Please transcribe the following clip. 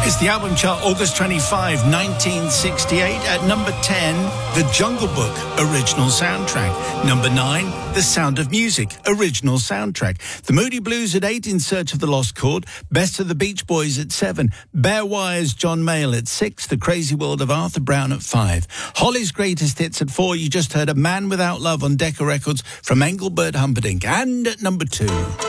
It's the album chart, August 25, 1968. At number 10, The Jungle Book, original soundtrack. Number 9, The Sound of Music, original soundtrack. The Moody Blues at 8, In Search of the Lost Chord. Best of the Beach Boys at 7. Bare Wires, John Mayall at 6. The Crazy World of Arthur Brown at 5. Holly's Greatest Hits at 4. You just heard A Man Without Love on Decca Records from Engelbert Humperdinck. And at number 2...